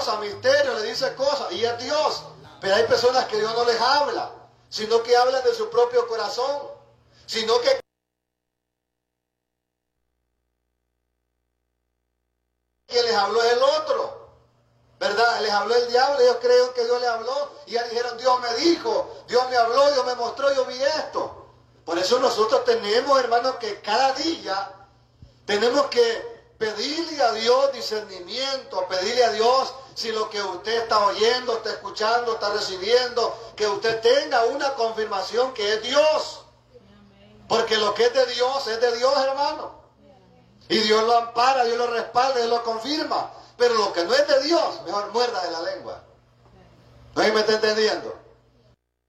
cosas, misterios, le dice cosas, y es Dios. Pero hay personas que Dios no les habla, sino que hablan de su propio corazón, sino que quien les habló es el otro, ¿verdad? Les habló el diablo, ellos creen que Dios les habló, y ya dijeron, Dios me dijo, Dios me habló, Dios me mostró, yo vi esto. Por eso nosotros tenemos, hermanos, que cada día tenemos que pedirle a Dios discernimiento, pedirle a Dios si lo que usted está oyendo, está escuchando, está recibiendo, que usted tenga una confirmación que es Dios. Porque lo que es de Dios, hermano. Y Dios lo ampara, Dios lo respalda, Dios lo confirma. Pero lo que no es de Dios, mejor muerda de la lengua. ¿No me está entendiendo?